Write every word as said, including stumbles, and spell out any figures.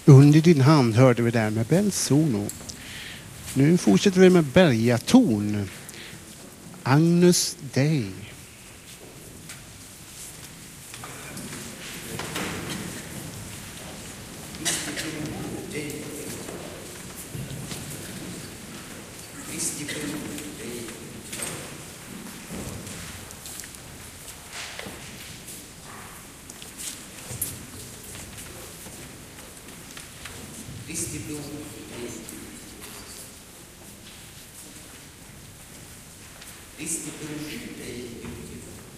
Under din hand hörde vi där med Belsono. Nu fortsätter vi med Bergaton. Agnus Dei. Kristi blod, Kristi blod,